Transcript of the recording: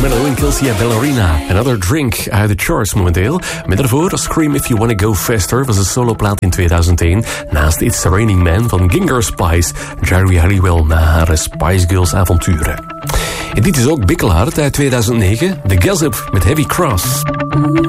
Marshmallow en Kelsey Ballerina. Another Drink uit de charts momenteel. Met daarvoor Scream If You Wanna Go Faster was een soloplaat in 2001. Naast It's the Raining Man van Ginger Spice. Jerry Halliwell na haar Spice Girls avonturen. En dit is ook Bikkelaar uit 2009. The Gossip met Heavy Cross.